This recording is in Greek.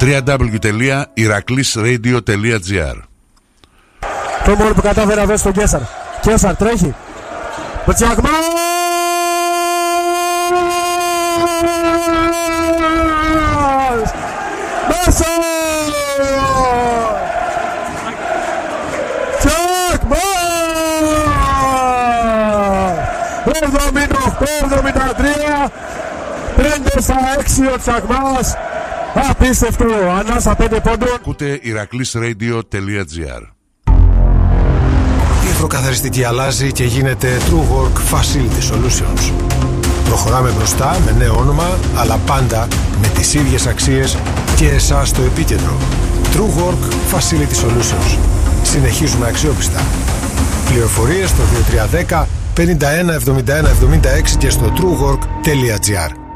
www.iraklisradio.gr. Το μόνο που κατάφερε να στον Κέσσαρ. Κέσσαρ τρέχει. Μπουτσιαγμάς! Μέσα! Τσακμάς! 78-73. 5-6 ο Τσακμάς. Απίστευτο. Ανάσα 5 πόντων. Ακούτε iraklisradio.gr. Η υδροκαθαριστική αλλάζει και γίνεται TrueWork Facility Solutions. Προχωράμε μπροστά με νέο όνομα, αλλά πάντα με τις ίδιες αξίες και εσάς στο επίκεντρο. TrueWork Facility Solutions. Συνεχίζουμε αξιόπιστα. Πληροφορίες στο 2310 51 71 76 και στο truework.gr.